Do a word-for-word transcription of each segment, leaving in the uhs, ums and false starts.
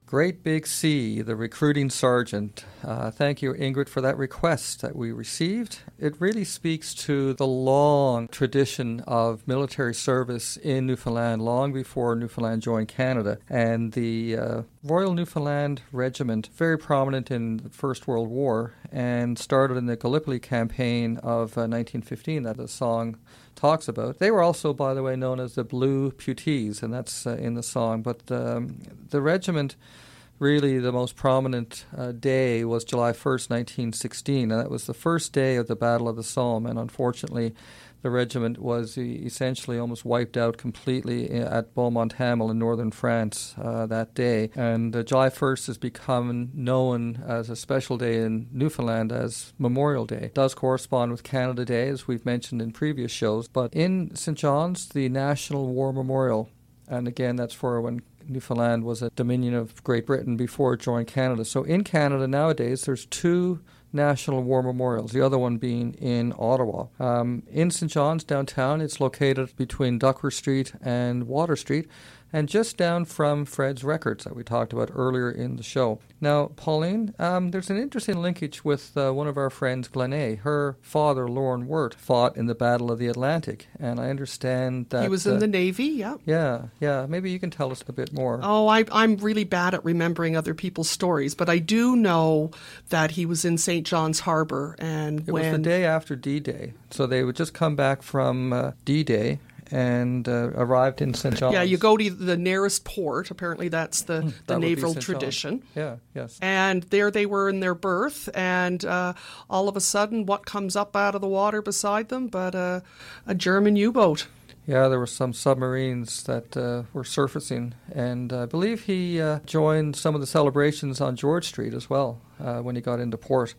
Great Big Sea, the recruiting sergeant. Uh, thank you, Ingrid, for that request that we received. It really speaks to the long tradition of military service in Newfoundland, long before Newfoundland joined Canada. And the uh, Royal Newfoundland Regiment, very prominent in the First World War, and started in the Gallipoli campaign of uh, nineteen fifteen that the song talks about. They were also, by the way, known as the Blue Putees, and that's uh, in the song. But um, the regiment, really the most prominent uh, day was July first, nineteen sixteen, and that was the first day of the Battle of the Somme, and unfortunately the regiment was essentially almost wiped out completely at Beaumont-Hamel in northern France uh, that day. And uh, July first has become known as a special day in Newfoundland as Memorial Day. It does correspond with Canada Day, as we've mentioned in previous shows. But in Saint John's, the National War Memorial, and again, that's for when Newfoundland was a dominion of Great Britain before it joined Canada. So in Canada nowadays, there's two National War Memorials, the other one being in Ottawa. Um, in Saint John's downtown, it's located between Duckworth Street and Water Street, and just down from Fred's Records that we talked about earlier in the show. Now, Pauline, um, there's an interesting linkage with uh, one of our friends, Glenay. Her father, Lorne Wirt, fought in the Battle of the Atlantic, and I understand that... He was uh, in the Navy, yeah. Yeah, yeah. Maybe you can tell us a bit more. Oh, I, I'm really bad at remembering other people's stories, but I do know that he was in Saint John's Harbour, and it when... was the day after D-Day, so they would just come back from uh, D-Day, and uh, arrived in Saint John's. Yeah, you go to the nearest port. Apparently that's the, Mm, the that naval tradition. Yeah, yes. And there they were in their berth, and uh, all of a sudden, what comes up out of the water beside them but uh, a German U-boat? Yeah, there were some submarines that uh, were surfacing, and I believe he uh, joined some of the celebrations on George Street as well uh, when he got into port.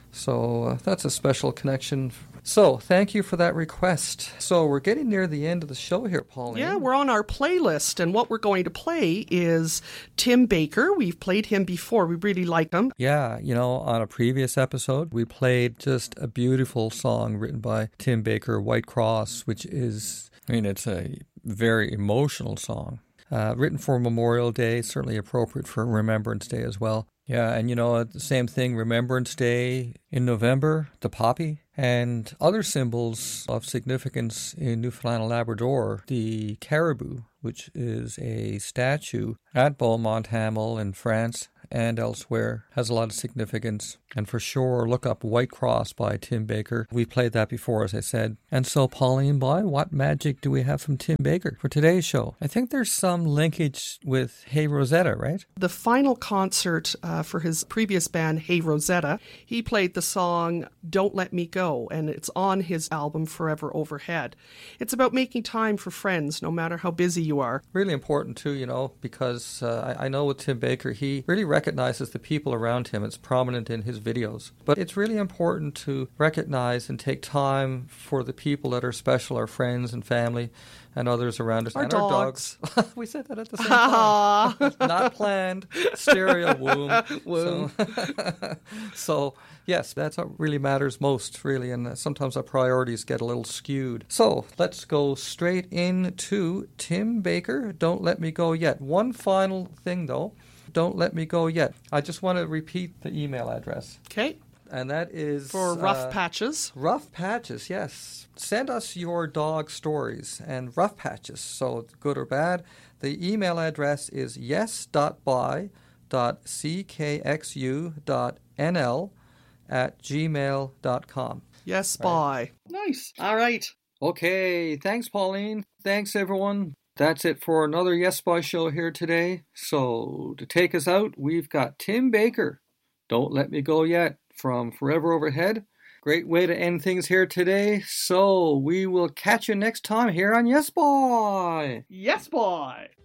So uh, that's a special connection. So thank you for that request. So we're getting near the end of the show here, Pauline. Yeah, we're on our playlist, and what we're going to play is Tim Baker. We've played him before. We really like him. Yeah, you know, on a previous episode, we played just a beautiful song written by Tim Baker, White Cross, which is, I mean, it's a very emotional song. Uh, written for Memorial Day, certainly appropriate for Remembrance Day as well. Yeah, and you know, the same thing, Remembrance Day in November, the poppy, and other symbols of significance in Newfoundland and Labrador, the caribou, which is a statue at Beaumont-Hamel in France and elsewhere, has a lot of significance. And for sure, look up White Cross by Tim Baker. We played that before, as I said. And so, Pauline, boy, what magic do we have from Tim Baker for today's show? I think there's some linkage with Hey Rosetta, right? The final concert uh, for his previous band, Hey Rosetta, he played the song Don't Let Me Go, and it's on his album Forever Overhead. It's about making time for friends, no matter how busy you are. Really important, too, you know, because uh, I, I know with Tim Baker, he really recognizes the people around him. It's prominent in his videos. But it's really important to recognize and take time for the people that are special, our friends and family and others around us. Our and dogs. Our dogs. We said that at the same time. Not planned. Stereo womb. Womb. So, so, yes, that's what really matters most, really. And sometimes our priorities get a little skewed. So let's go straight into Tim Baker, Don't Let Me Go Yet. One final thing, though. Don't let me go yet. I just want to repeat the email address. Okay. And that is... For Rough uh, Patches. Rough Patches, yes. Send us your dog stories and rough patches, so good or bad. The email address is yes dot by dot c k x u dot n l at gmail dot com. Yes, bye. Right. Nice. All right. Okay, thanks, Pauline. Thanks, everyone. That's it for another Yes Boy show here today. So to take us out, we've got Tim Baker, Don't Let Me Go Yet, from Forever Overhead. Great way to end things here today. So we will catch you next time here on Yes Boy. Yes, boy.